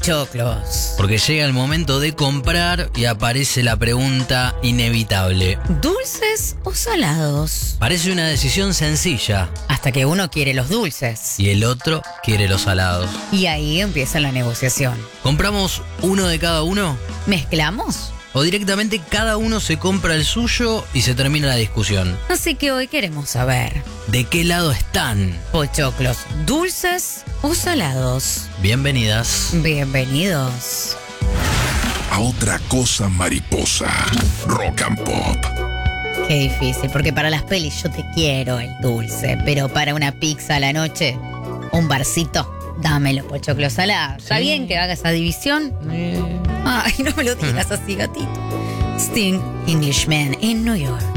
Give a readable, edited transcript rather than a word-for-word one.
Pochoclos. Porque llega el momento de comprar y aparece la pregunta inevitable. ¿Dulces o salados? Parece una decisión sencilla Hasta que uno quiere los dulces. y el otro quiere los salados. Y ahí empieza la negociación. ¿Compramos uno de cada uno? ¿Mezclamos? ¿O directamente cada uno se compra el suyo y se termina la discusión? Así que hoy queremos saber, ¿De qué lado están? Pochoclos, ¿dulces o salados? Bienvenidas. Bienvenidos. A otra cosa mariposa. Rock and Pop. Qué difícil, porque para las pelis yo te quiero el dulce, pero para una pizza a la noche, un barcito, dámelo, pochoclos salados. ¿Está bien que haga esa división? Ay, no me lo digas así, gatito. Sting, Englishman in New York.